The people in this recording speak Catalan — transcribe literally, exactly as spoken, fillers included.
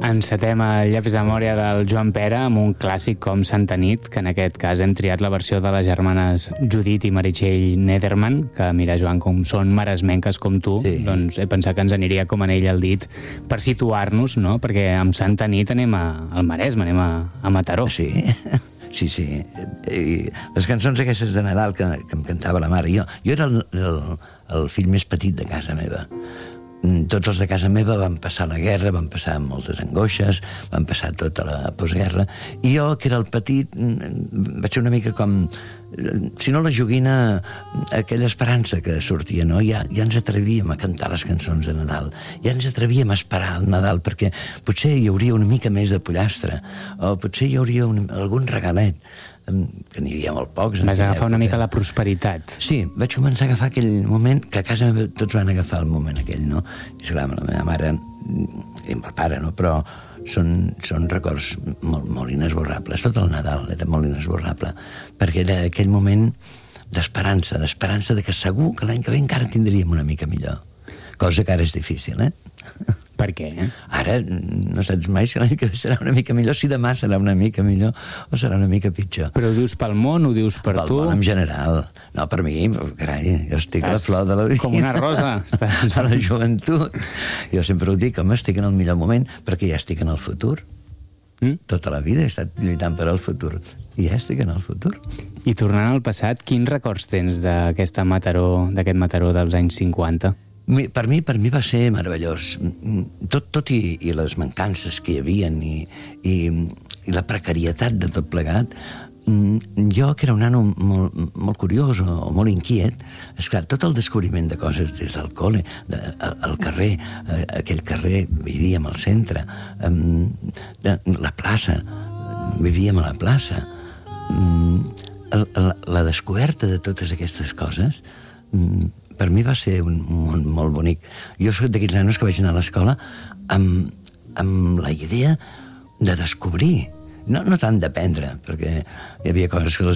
Encetem el llapis de memòria del Joan Pera amb un clàssic com Santa Nit, que en aquest cas hem triat la versió de les germanes Judit i Meritxell Nederman, que mira, Joan, com són maresmenques com tu, sí. Doncs he pensat que ens aniria com anell al dit per situar-nos, no? Perquè amb Santa Nit anem a, al Maresme, anem a, a Mataró. Sí, sí, sí. I les cançons aquestes de Nadal que, que em cantava la mare, jo, jo era el, el, el fill més petit de casa meva. Tots els de casa meva van passar la guerra, van passar moltes angoixes, van passar tota la postguerra, i jo, que era el petit, vaig ser una mica com, si no la joguina, aquella esperança que sortia, no? Ja, ja ens atrevíem a cantar les cançons de Nadal, ja ens atrevíem a esperar el Nadal, perquè potser hi hauria una mica més de pollastre, o potser hi hauria un, algun regalet, que n'hi havia molt pocs. Vas agafar una mica la prosperitat. Sí, vaig començar a agafar aquell moment que a casa meva tots van agafar el moment aquell, no? I esclar, la meva mare i el meu pare, no? Però són, són records molt, molt inesborrables. Tot el Nadal era molt inesborrable, perquè era aquell moment d'esperança, d'esperança de que segur que l'any que ve encara tindríem una mica millor. Cosa que ara és difícil, eh? Per què? Ara no saps mai si l'any que ve serà una mica millor, si demà serà una mica millor o serà una mica pitjor. Però ho dius pel món, ho dius per pel tu? Pel món en general. No, per mi, carai, jo estic Estàs a la flor de la vida. Com una rosa. Estàs a la joventut. Jo sempre ho dic, home, estic en el millor moment perquè ja estic en el futur. Mm? Tota la vida he estat lluitant per al futur i ja estic en el futur. I tornant al passat, quins records tens d'aquesta Mataró, d'aquest Mataró dels anys cinquanta? Per mi, per mi va ser meravellós. Tot, tot i, i les mancances que hi havia i, i, i la precarietat de tot plegat, jo, que era un nano molt, molt curiós o, o molt inquiet, esclar, tot el descobriment de coses des del col·le, de, al carrer, aquell carrer, vivíem al centre, la plaça, vivíem a la plaça, la, la descoberta de totes aquestes coses per mi va ser un món molt bonic. Jo soc d'aquells nanos que vaig anar a l'escola amb, amb la idea de descobrir, no, no tant d'aprendre, perquè hi havia coses que les